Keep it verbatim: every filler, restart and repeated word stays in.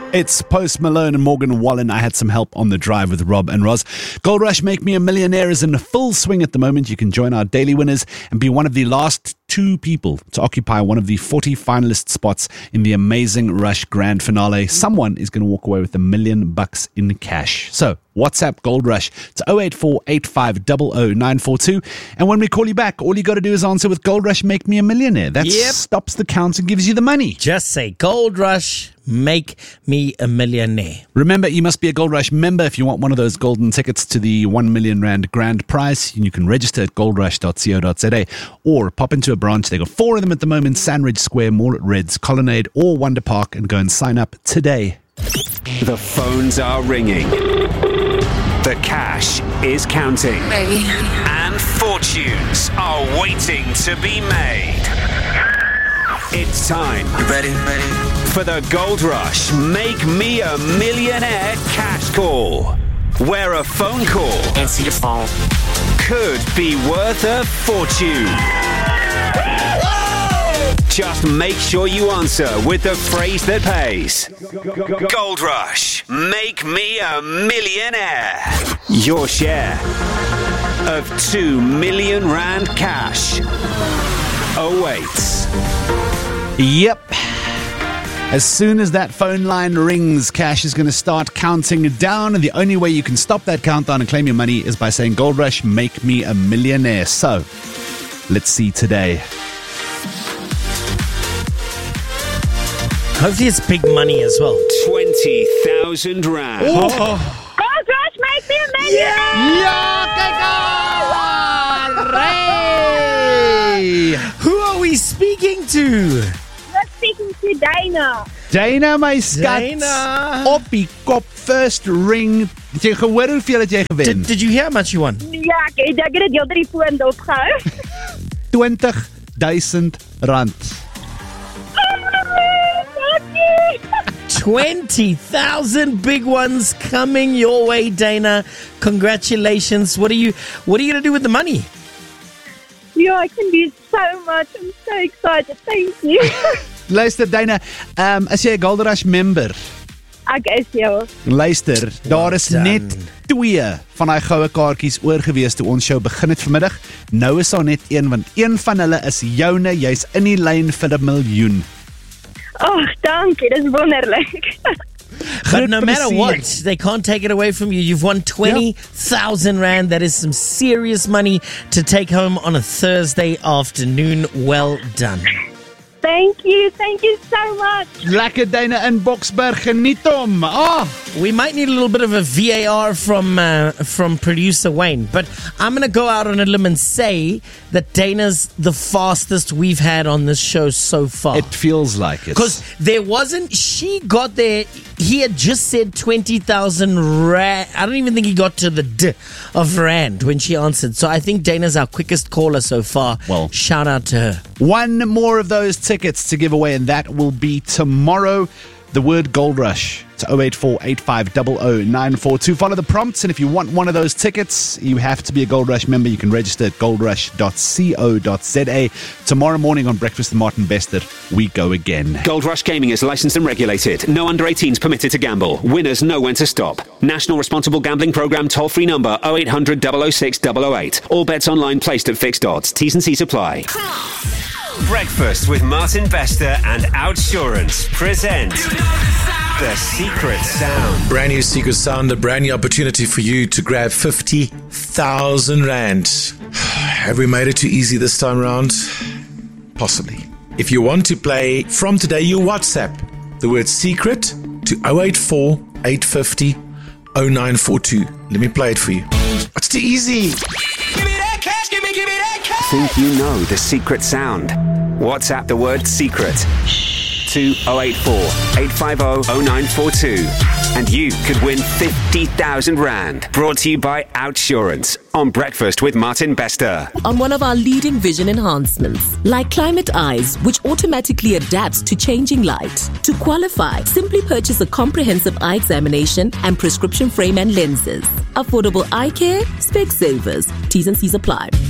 It's Post Malone and Morgan Wallen. I had some help on the drive with Rob and Roz. Gold Rush Make Me a Millionaire is in full swing at the moment. You can join our daily winners and be one of the last two people to occupy one of the forty finalist spots in the Amazing Rush Grand Finale. Someone is going to walk away with a million bucks in cash. So WhatsApp Gold Rush to oh eight four, eight five zero zero, nine four two. And when we call you back, all you got to do is answer with Gold Rush Make Me a Millionaire. That Yep. stops the count and gives you the money. Just say Gold Rush, make me a millionaire. Remember, you must be a Gold Rush member if you want one of those golden tickets to the one million rand grand prize. You can register at gold rush dot co dot za or pop into a branch. They've got four of them at the moment: Sandridge Square, Mall at Reds, Colonnade or Wonder Park, and go and sign up today. The phones are ringing. The cash is counting. Baby. And fortunes are waiting to be made. It's time. Ready, ready. For the Gold Rush Make Me a Millionaire cash call, where a phone call Answer your phone. could be worth a fortune. Just make sure you answer with the phrase that pays. Gold Rush, make me a millionaire. Your share of two million rand cash awaits. Yep. As soon as that phone line rings, cash is going to start counting down, and the only way you can stop that countdown and claim your money is by saying, Gold Rush, make me a millionaire. So, let's see today. Hopefully it's big money as well. twenty thousand rand. Gold Rush, make me a millionaire! Who are we speaking to? We're speaking to Dana. Dana, my skat. Dana. Op die kop, first ring. Het jy gehoor hoeveel het jy Did, gewen? did you hear how much you won? Ja, ek het ek het dit heel drie foon dopgehou. twintig duisend rand. twenty thousand big ones coming your way, Dana. Congratulations. What are you What are you going to do with the money? Ja, ek can do so much. I'm so excited. Thank you. Luister, Dana, um, as jy 'n Gold Rush member, Ek is jou. luister, daar is done. net twee van daai goue kaartjies oor gewees toe ons show begin het vanmiddag. Nou is daar net een, want een van hulle is joune. Jy's in die lyn vir 'n miljoen. Oh, dankie. Dis wonderlik. But no Groot matter plesier. what, they can't take it away from you. You've won twenty thousand rand. That is some serious money to take home on a Thursday afternoon. Well done. Thank you. Thank you so much. Lekker, Dana in Boksburg, geniet hom. Ah, We might need a little bit of a V A R from uh, from producer Wayne, but I'm going to go out on a limb and say that Dana's the fastest we've had on this show so far. it feels like it. Because there wasn't, she got there, he had just said twenty thousand rand. I don't even think he got to the D of rand when she answered. So I think Dana's our quickest caller so far. Well. Shout out to her. One more of those tickets to give away, and that will be tomorrow. The word Gold Rush to oh eight four, eight five zero zero, nine four two. Follow the prompts, and if you want one of those tickets, you have to be a Gold Rush member. You can register at gold rush dot co dot za. Tomorrow morning on Breakfast with Martin Bester, we go again. Gold Rush Gaming is licensed and regulated. No under eighteens permitted to gamble. Winners know when to stop. National Responsible Gambling Programme toll-free number oh eight hundred, double oh six, double oh eight. All bets online placed at fixed odds. T's and C's apply. Breakfast with Martin Bester and Outsurance present The Secret Sound. Brand new Secret Sound, a brand new opportunity for you to grab fifty thousand rand. Have we made it too easy this time around? Possibly. If you want to play from today, you WhatsApp the word secret to oh eight four, eight five zero, oh nine four two. Let me play it for you. It's too easy. Think you know the secret sound? WhatsApp the word secret to oh eight four, eight five zero, oh nine four two and you could win fifty thousand rand. Brought to you by Outsurance on Breakfast with Martin Bester. On one of our leading vision enhancements, like Climate Eyes, which automatically adapts to changing light. To qualify, simply purchase a comprehensive eye examination and prescription frame and lenses. Affordable eye care, Specsavers. T's and C's apply.